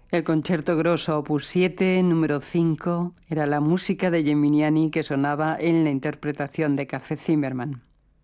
El Concerto Grosso Opus 7, número 5, era la música de Geminiani que sonaba en la interpretación de Café Zimmermann.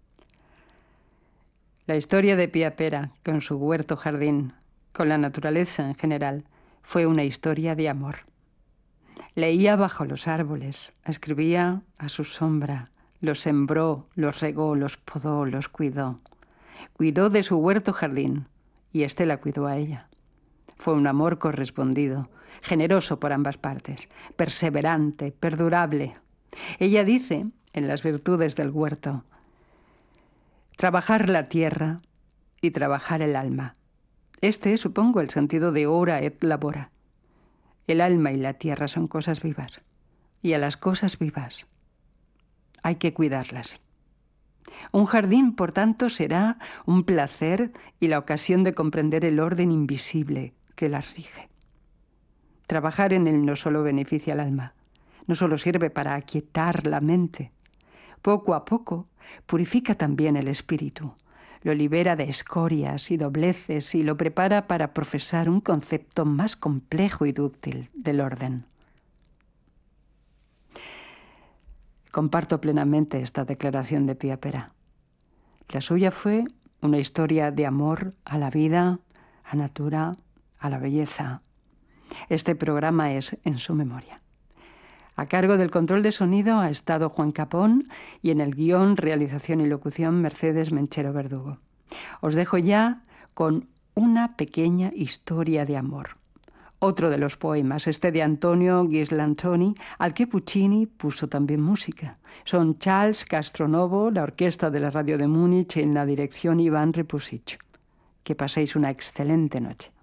La historia de Pía Pera, con su huerto jardín, con la naturaleza en general, fue una historia de amor. Leía bajo los árboles, escribía a su sombra, los sembró, los regó, los podó, los cuidó. Cuidó de su huerto jardín y éste la cuidó a ella. Fue un amor correspondido, generoso por ambas partes, perseverante, perdurable. Ella dice, en las virtudes del huerto, trabajar la tierra y trabajar el alma. Este es, supongo, el sentido de ora et labora. El alma y la tierra son cosas vivas, y a las cosas vivas hay que cuidarlas. Un jardín, por tanto, será un placer y la ocasión de comprender el orden invisible que las rige. Trabajar en él no solo beneficia al alma, no solo sirve para aquietar la mente. Poco a poco purifica también el espíritu, lo libera de escorias y dobleces y lo prepara para profesar un concepto más complejo y dúctil del orden. Comparto plenamente esta declaración de Pía Pera. La suya fue una historia de amor a la vida, a natura, a la belleza. Este programa es en su memoria. A cargo del control de sonido ha estado Juan Capón y en el guión, realización y locución Mercedes Menchero Verdugo. Os dejo ya con una pequeña historia de amor. Otro de los poemas, este de Antonio Ghislantoni, al que Puccini puso también música. Son Charles Castronovo, la orquesta de la radio de Múnich, en la dirección Iván Repusic. Que paséis una excelente noche.